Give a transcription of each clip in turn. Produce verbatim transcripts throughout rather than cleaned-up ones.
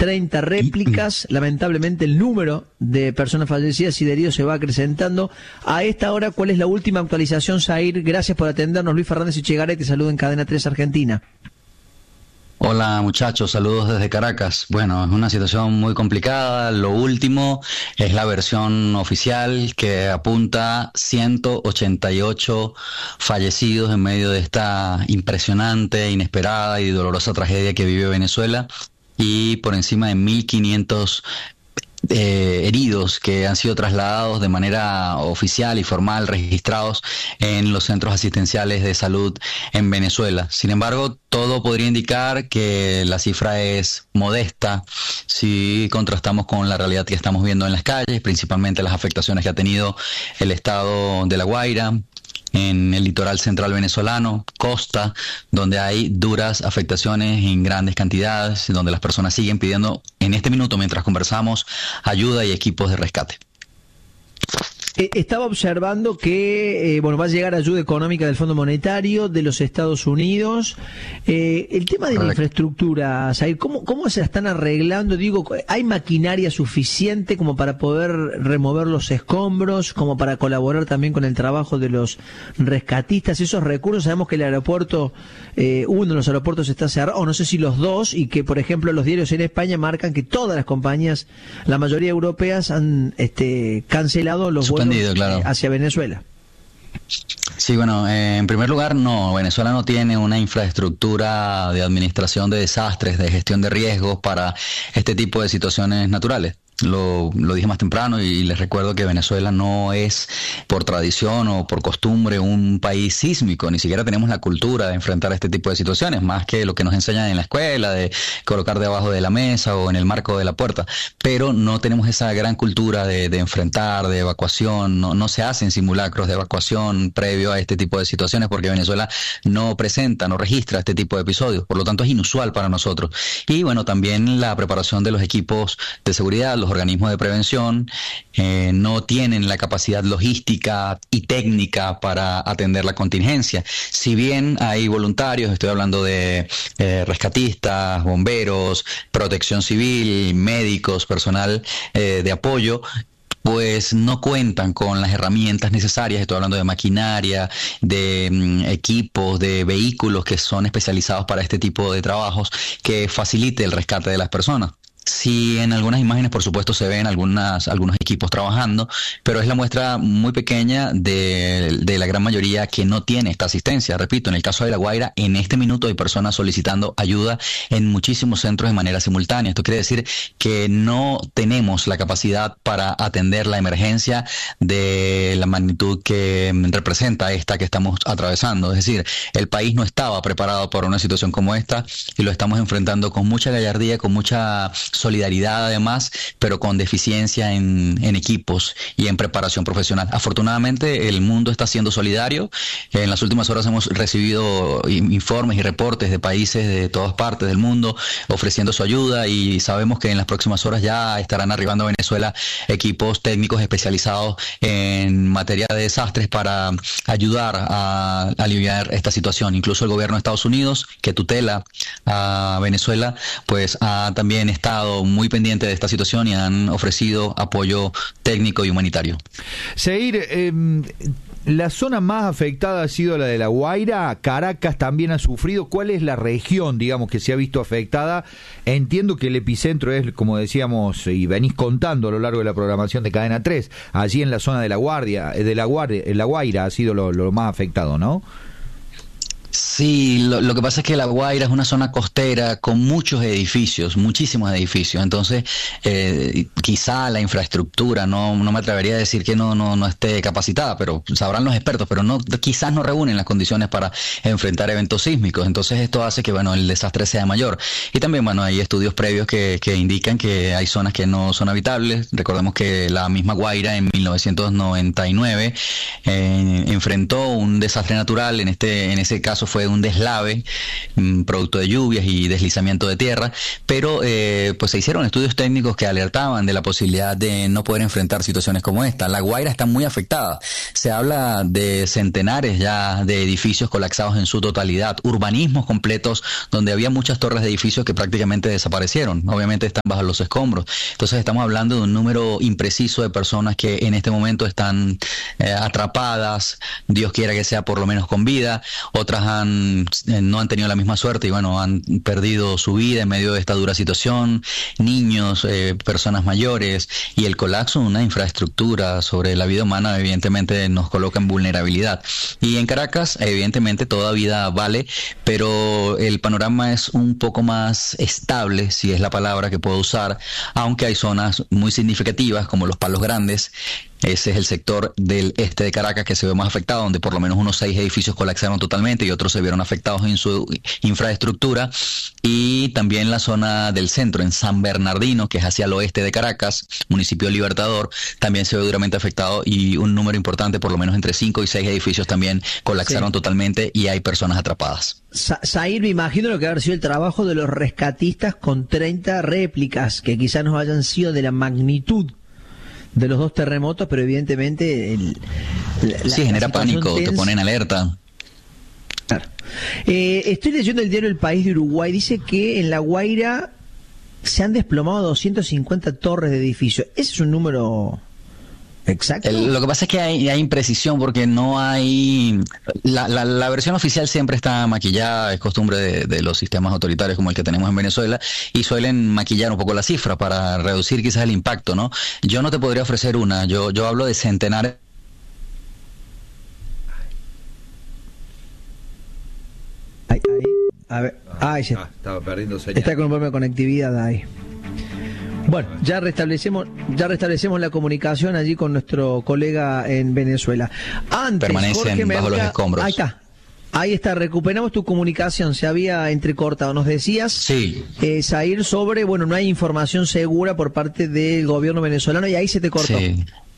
treinta réplicas. Lamentablemente el número de personas fallecidas y de heridos se va acrecentando. A esta hora, ¿cuál es la última actualización, Zair? Gracias por atendernos. Luis Fernández Echegaray te saluda en Cadena tres Argentina. Hola muchachos, saludos desde Caracas. Bueno, es una situación muy complicada. Lo último es la versión oficial que apunta ciento ochenta y ocho fallecidos en medio de esta impresionante, inesperada y dolorosa tragedia que vive Venezuela, y por encima de mil quinientos Eh, heridos que han sido trasladados de manera oficial y formal, registrados en los centros asistenciales de salud en Venezuela. Sin embargo, todo podría indicar que la cifra es modesta si contrastamos con la realidad que estamos viendo en las calles, principalmente las afectaciones que ha tenido el estado de La Guaira, en el litoral central venezolano, costa, donde hay duras afectaciones en grandes cantidades, donde las personas siguen pidiendo en este minuto, mientras conversamos, ayuda y equipos de rescate. Eh, estaba observando que eh, bueno, va a llegar ayuda económica del Fondo Monetario de los Estados Unidos. Eh, el tema de la infraestructura, Zair, ¿cómo, ¿cómo se la están arreglando? Digo, ¿hay maquinaria suficiente como para poder remover los escombros, como para colaborar también con el trabajo de los rescatistas? Esos recursos, sabemos que el aeropuerto, eh, uno de los aeropuertos está cerrado, o no sé si los dos, y que, por ejemplo, los diarios en España marcan que todas las compañías, la mayoría europeas, han este, cancelado los vuelos Claro. hacia Venezuela. Sí, bueno, eh, en primer lugar, no, Venezuela no tiene una infraestructura de administración de desastres, de gestión de riesgos para este tipo de situaciones naturales. Lo, lo dije más temprano y les recuerdo que Venezuela no es por tradición o por costumbre un país sísmico, ni siquiera tenemos la cultura de enfrentar este tipo de situaciones, más que lo que nos enseñan en la escuela, de colocar debajo de la mesa o en el marco de la puerta, pero no tenemos esa gran cultura de, de enfrentar, de evacuación, no, no se hacen simulacros de evacuación previo a este tipo de situaciones porque Venezuela no presenta, no registra este tipo de episodios, por lo tanto es inusual para nosotros. Y bueno, también la preparación de los equipos de seguridad, los organismos de prevención eh, no tienen la capacidad logística y técnica para atender la contingencia. Si bien hay voluntarios, estoy hablando de eh, rescatistas, bomberos, protección civil, médicos, personal eh, de apoyo, pues no cuentan con las herramientas necesarias. Estoy hablando de maquinaria, de mm, equipos, de vehículos que son especializados para este tipo de trabajos, que facilite el rescate de las personas. Sí, en algunas imágenes, por supuesto, se ven algunas, algunos equipos trabajando, pero es la muestra muy pequeña de, de la gran mayoría que no tiene esta asistencia. Repito, en el caso de La Guaira, en este minuto hay personas solicitando ayuda en muchísimos centros de manera simultánea. Esto quiere decir que no tenemos la capacidad para atender la emergencia de la magnitud que representa esta que estamos atravesando. Es decir, el país no estaba preparado para una situación como esta y lo estamos enfrentando con mucha gallardía, con mucha solidaridad además, pero con deficiencia en, en equipos y en preparación profesional. Afortunadamente el mundo está siendo solidario. En las últimas horas hemos recibido informes y reportes de países de todas partes del mundo ofreciendo su ayuda, y sabemos que en las próximas horas ya estarán arribando a Venezuela equipos técnicos especializados en materia de desastres para ayudar a aliviar esta situación. Incluso el gobierno de Estados Unidos, que tutela a Venezuela, pues ha también estado muy pendiente de esta situación y han ofrecido apoyo técnico y humanitario. Zair, eh, la zona más afectada ha sido la de La Guaira. Caracas también ha sufrido. ¿Cuál es la región, digamos, que se ha visto afectada? Entiendo que el epicentro es, como decíamos, y venís contando a lo largo de la programación de Cadena tres, allí en la zona de La Guardia, de La Guardia, La Guaira ha sido lo, lo más afectado, ¿no? Sí, lo, lo que pasa es que La Guaira es una zona costera con muchos edificios, muchísimos edificios, entonces eh, quizá la infraestructura, no, no me atrevería a decir que no, no, no esté capacitada, pero sabrán los expertos, pero no, quizás no reúnen las condiciones para enfrentar eventos sísmicos, entonces esto hace que bueno, el desastre sea mayor. Y también bueno, hay estudios previos que, que indican que hay zonas que no son habitables. Recordemos que la misma Guaira en mil novecientos noventa y nueve eh, enfrentó un desastre natural, en este, en ese caso caso fue un deslave um, producto de lluvias y deslizamiento de tierra, pero eh, pues se hicieron estudios técnicos que alertaban de la posibilidad de no poder enfrentar situaciones como esta. La Guaira está muy afectada. Se habla de centenares ya de edificios colapsados en su totalidad, urbanismos completos donde había muchas torres de edificios que prácticamente desaparecieron. Obviamente están bajo los escombros. Entonces estamos hablando de un número impreciso de personas que en este momento están eh, atrapadas, Dios quiera que sea por lo menos con vida, otras han eh, no han tenido la misma suerte y bueno, han perdido su vida en medio de esta dura situación, niños, eh, personas mayores, y el colapso de una infraestructura sobre la vida humana evidentemente nos coloca en vulnerabilidad. Y en Caracas evidentemente toda vida vale, pero el panorama es un poco más estable, si es la palabra que puedo usar, aunque hay zonas muy significativas como los Palos Grandes. Ese es el sector del este de Caracas que se ve más afectado, donde por lo menos unos seis edificios colapsaron totalmente y otros se vieron afectados en su infraestructura. Y también la zona del centro, en San Bernardino, que es hacia el oeste de Caracas, municipio Libertador, también se ve duramente afectado y un número importante, por lo menos entre cinco y seis edificios también colapsaron sí. totalmente y hay personas atrapadas. Zahir, me imagino lo que haber sido el trabajo de los rescatistas con treinta réplicas, que quizás no hayan sido de la magnitud de los dos terremotos, pero evidentemente el, la, sí, la, genera la pánico, tensa. Te ponen alerta. Claro. Eh, estoy leyendo el diario El País de Uruguay, dice que en La Guaira se han desplomado doscientas cincuenta torres de edificios. ¿Ese es un número exacto? El, lo que pasa es que hay, hay imprecisión porque no hay... La, la, la versión oficial siempre está maquillada, es costumbre de, de los sistemas autoritarios como el que tenemos en Venezuela, y suelen maquillar un poco la cifra para reducir quizás el impacto, ¿no? Yo no te podría ofrecer una, yo, yo hablo de centenares. Ay, ay, a ver, ah, ay, ah, estaba perdiendo señal. Está con un problema de conectividad ahí. Bueno, ya restablecemos, ya restablecemos la comunicación allí con nuestro colega en Venezuela. Antes, permanecen Jorge bajo Merca, los escombros. Ahí está, ahí está, recuperamos tu comunicación, se había entrecortado. Nos decías, sí. eh, Zahir, sobre, bueno, no hay información segura por parte del gobierno venezolano y ahí se te cortó. Sí.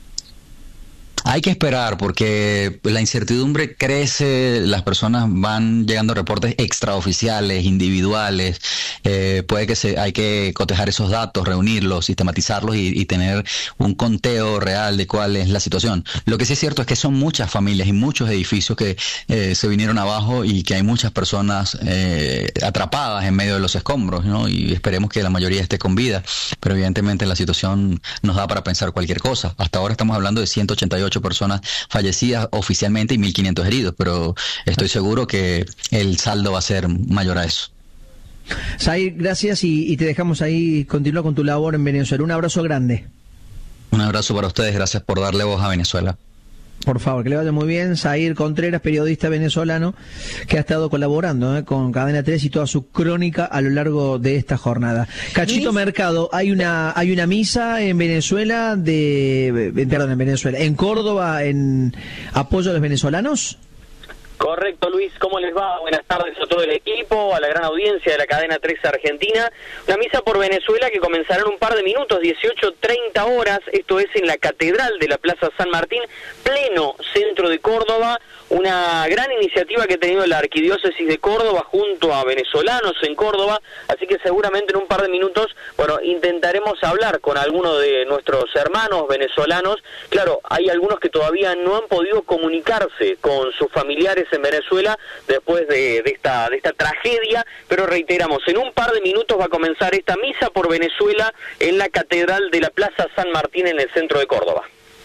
Hay que esperar porque la incertidumbre crece, las personas van llegando a reportes extraoficiales, individuales, eh, puede que se, hay que cotejar esos datos, reunirlos, sistematizarlos y, y tener un conteo real de cuál es la situación. Lo que sí es cierto es que son muchas familias y muchos edificios que eh, se vinieron abajo y que hay muchas personas eh, atrapadas en medio de los escombros, ¿no? Y esperemos que la mayoría esté con vida, pero evidentemente la situación nos da para pensar cualquier cosa. Hasta ahora estamos hablando de ciento ochenta y ocho personas fallecidas oficialmente y mil quinientos heridos, pero estoy seguro que el saldo va a ser mayor a eso. Zahir, gracias y, y te dejamos ahí, continúa con tu labor en Venezuela. Un abrazo grande. Un abrazo para ustedes, gracias por darle voz a Venezuela. Por favor, que le vaya muy bien. Zahir Contreras, periodista venezolano, que ha estado colaborando eh, con Cadena tres y toda su crónica a lo largo de esta jornada. Cachito ¿Sí? Mercado, hay una hay una misa en Venezuela, de perdón, en Venezuela, en Córdoba, en apoyo a los venezolanos. Correcto, Luis, ¿cómo les va? Buenas tardes a todo el equipo, a la gran audiencia de la Cadena tres Argentina. Una misa por Venezuela que comenzará en un par de minutos, dieciocho treinta horas, esto es en la Catedral de la Plaza San Martín, pleno centro de Córdoba, una gran iniciativa que ha tenido la Arquidiócesis de Córdoba junto a venezolanos en Córdoba, así que seguramente en un par de minutos, bueno, intentaremos hablar con algunos de nuestros hermanos venezolanos. Claro, hay algunos que todavía no han podido comunicarse con sus familiares en Venezuela después de, de esta de esta tragedia, pero reiteramos, en un par de minutos va a comenzar esta misa por Venezuela en la Catedral de la Plaza San Martín en el centro de Córdoba.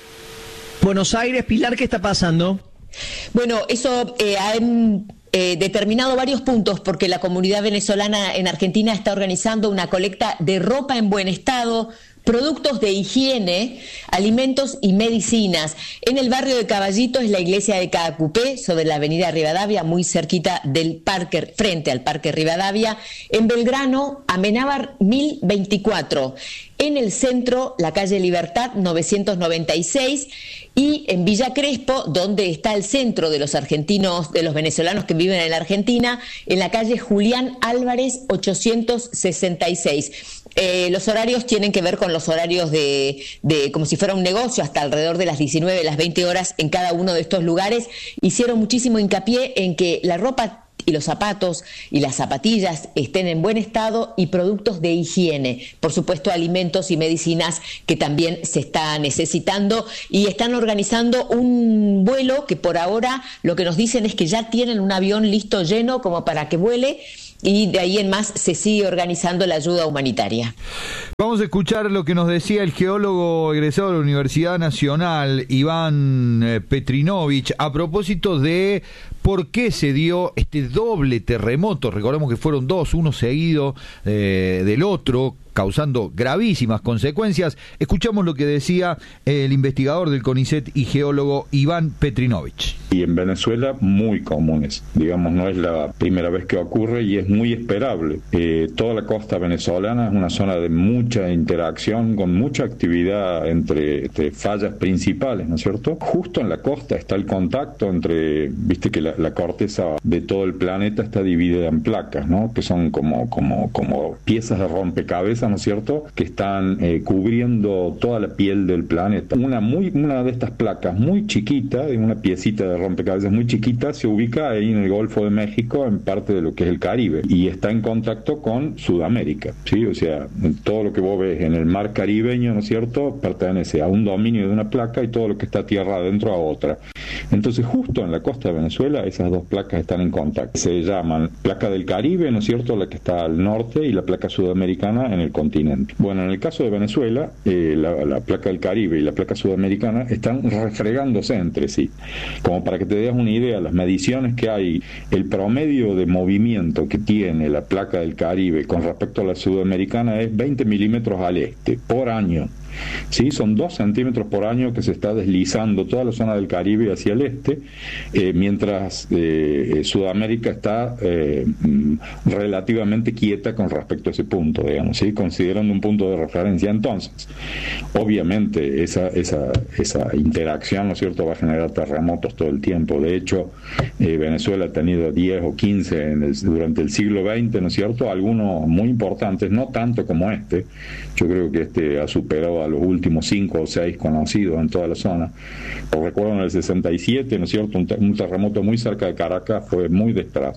Buenos Aires, Pilar, ¿qué está pasando? Bueno, eso eh, han eh, determinado varios puntos porque la comunidad venezolana en Argentina está organizando una colecta de ropa en buen estado, productos de higiene, alimentos y medicinas. En el barrio de Caballito es la iglesia de Caacupé, sobre la avenida Rivadavia, muy cerquita del parque, frente al Parque Rivadavia. En Belgrano, Amenábar mil veinticuatro. En el centro, la calle Libertad novecientos noventa y seis. Y en Villa Crespo, donde está el centro de los argentinos, de los venezolanos que viven en la Argentina, en la calle Julián Álvarez ochocientos sesenta y seis. Eh, los horarios tienen que ver con los horarios de, de como si fuera un negocio, hasta alrededor de las diecinueve, las veinte horas en cada uno de estos lugares. Hicieron muchísimo hincapié en que la ropa y los zapatos y las zapatillas estén en buen estado, y productos de higiene, por supuesto alimentos y medicinas que también se está necesitando, y están organizando un vuelo que por ahora lo que nos dicen es que ya tienen un avión listo lleno como para que vuele, y de ahí en más se sigue organizando la ayuda humanitaria. Vamos a escuchar lo que nos decía el geólogo egresado de la Universidad Nacional, Iván Petrinovich, a propósito de por qué se dio este doble terremoto. Recordemos que fueron dos, uno seguido eh, del otro, causando gravísimas consecuencias. Escuchamos lo que decía el investigador del CONICET y geólogo Iván Petrinovich. Y en Venezuela muy comunes, digamos, no es la primera vez que ocurre y es muy esperable. Eh, toda la costa venezolana es una zona de mucha interacción, con mucha actividad entre, entre fallas principales, ¿no es cierto? Justo en la costa está el contacto entre, viste que la, la corteza de todo el planeta está dividida en placas, ¿no? Que son como, como, como piezas de rompecabezas, ¿no es cierto?, que están eh, cubriendo toda la piel del planeta. Una muy una de estas placas muy chiquita, una piecita de rompecabezas muy chiquita, se ubica ahí en el Golfo de México, en parte de lo que es el Caribe, y está en contacto con Sudamérica, ¿sí? O sea, todo lo que vos ves en el mar caribeño, ¿no es cierto?, pertenece a un dominio de una placa, y todo lo que está tierra adentro a otra. Entonces, justo en la costa de Venezuela, esas dos placas están en contacto. Se llaman placa del Caribe, ¿no es cierto?, la que está al norte, y la placa sudamericana en el continente. Bueno, en el caso de Venezuela, eh, la, la placa del Caribe y la placa sudamericana están refregándose entre sí. Como para que te des una idea, las mediciones que hay, el promedio de movimiento que tiene la placa del Caribe con respecto a la sudamericana es veinte milímetros al este por año. Sí, son dos centímetros por año que se está deslizando toda la zona del Caribe hacia el este, eh, mientras eh, Sudamérica está eh, relativamente quieta con respecto a ese punto, digamos, ¿sí?, considerando un punto de referencia. Entonces, obviamente esa, esa, esa interacción, ¿no es cierto?, va a generar terremotos todo el tiempo. De hecho, eh, Venezuela ha tenido diez o quince en el, durante el siglo veinte, ¿no es cierto?, algunos muy importantes, no tanto como este. Yo creo que este ha superado a los últimos cinco o seis conocidos en toda la zona. Os recuerdo en el sesenta y siete, ¿no es cierto?, un, un terremoto muy cerca de Caracas fue muy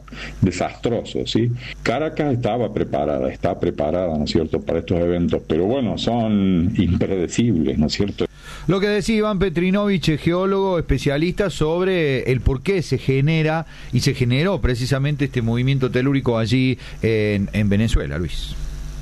desastroso, ¿sí? Caracas estaba preparada, está preparada, ¿no es cierto?, para estos eventos, pero bueno, son impredecibles, ¿no es cierto? Lo que decía Iván Petrinovich, geólogo especialista, sobre el por qué se genera y se generó precisamente este movimiento telúrico allí en, en Venezuela, Luis.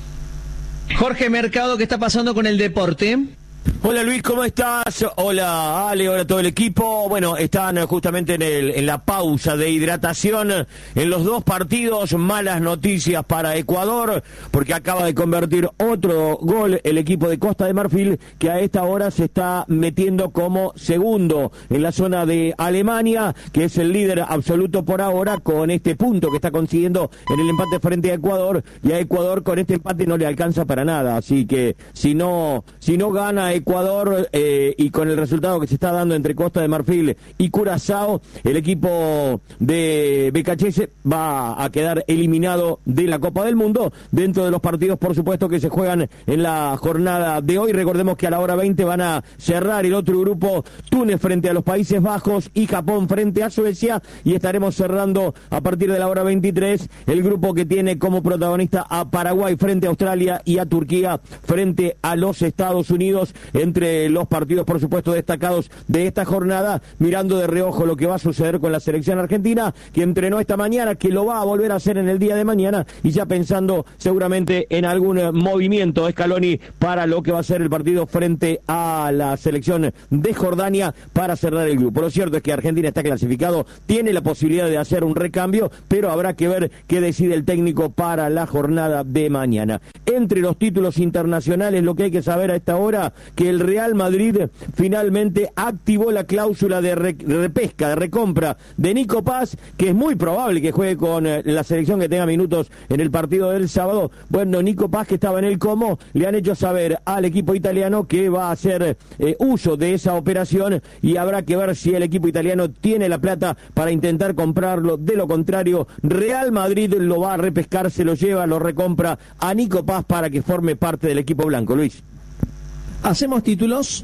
Jorge Mercado, ¿qué está pasando con el deporte? Hola Luis, ¿cómo estás? Hola Ale, hola todo el equipo. Bueno, están justamente en, el, en la pausa de hidratación en los dos partidos. Malas noticias para Ecuador, porque acaba de convertir otro gol el equipo de Costa de Marfil, que a esta hora se está metiendo como segundo en la zona de Alemania, que es el líder absoluto por ahora, con este punto que está consiguiendo en el empate frente a Ecuador, y a Ecuador con este empate no le alcanza para nada. Así que si no, si no gana Ecuador eh, y con el resultado que se está dando entre Costa de Marfil y Curazao, el equipo de Becachese va a quedar eliminado de la Copa del Mundo dentro de los partidos, por supuesto, que se juegan en la jornada de hoy. Recordemos que a la hora veinte van a cerrar el otro grupo, Túnez frente a los Países Bajos y Japón frente a Suecia, y estaremos cerrando a partir de la hora veintitrés el grupo que tiene como protagonista a Paraguay frente a Australia y a Turquía frente a los Estados Unidos. Entre los partidos, por supuesto, destacados de esta jornada, mirando de reojo lo que va a suceder con la selección argentina, que entrenó esta mañana, que lo va a volver a hacer en el día de mañana, y ya pensando seguramente en algún movimiento Scaloni para lo que va a ser el partido frente a la selección de Jordania para cerrar el grupo. Lo cierto es que Argentina está clasificado, tiene la posibilidad de hacer un recambio, pero habrá que ver qué decide el técnico para la jornada de mañana. Entre los títulos internacionales, lo que hay que saber a esta hora, que el Real Madrid finalmente activó la cláusula de repesca, de recompra de Nico Paz, que es muy probable que juegue con la selección, que tenga minutos en el partido del sábado. Bueno, Nico Paz, que estaba en el Como, le han hecho saber al equipo italiano que va a hacer eh, uso de esa operación, y habrá que ver si el equipo italiano tiene la plata para intentar comprarlo. De lo contrario, Real Madrid lo va a repescar, se lo lleva, lo recompra a Nico Paz para que forme parte del equipo blanco. Luis. ¿Hacemos títulos?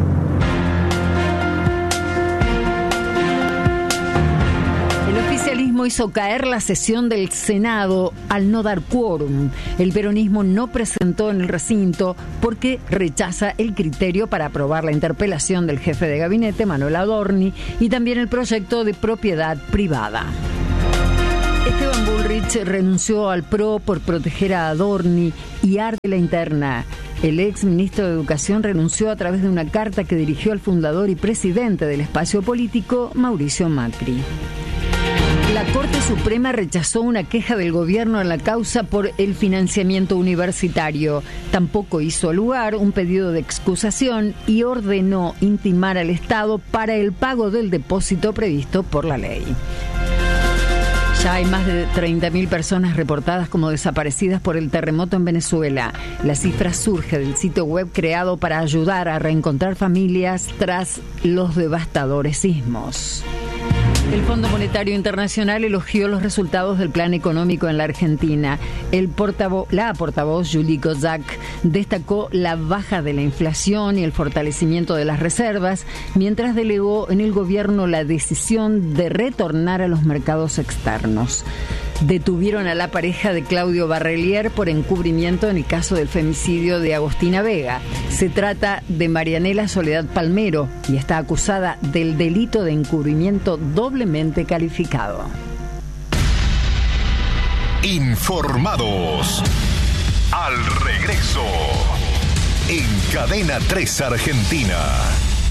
El oficialismo peronismo hizo caer la sesión del Senado al no dar quórum. El peronismo no presentó en el recinto porque rechaza el criterio para aprobar la interpelación del jefe de gabinete, Manuel Adorni, y también el proyecto de propiedad privada. Esteban Bullrich renunció al P R O por proteger a Adorni y arde la interna. El ex ministro de Educación renunció a través de una carta que dirigió al fundador y presidente del espacio político, Mauricio Macri. La Corte Suprema rechazó una queja del gobierno en la causa por el financiamiento universitario. Tampoco hizo lugar un pedido de excusación y ordenó intimar al Estado para el pago del depósito previsto por la ley. Ya hay más de treinta mil personas reportadas como desaparecidas por el terremoto en Venezuela. La cifra surge del sitio web creado para ayudar a reencontrar familias tras los devastadores sismos. El Fondo Monetario Internacional elogió los resultados del plan económico en la Argentina. El portavoz, la portavoz Julie Kozak destacó la baja de la inflación y el fortalecimiento de las reservas, mientras delegó en el gobierno la decisión de retornar a los mercados externos. Detuvieron a la pareja de Claudio Barrelier por encubrimiento en el caso del femicidio de Agostina Vega. Se trata de Marianela Soledad Palmero y está acusada del delito de encubrimiento doblemente calificado. Informados. Al regreso. En Cadena tres Argentina.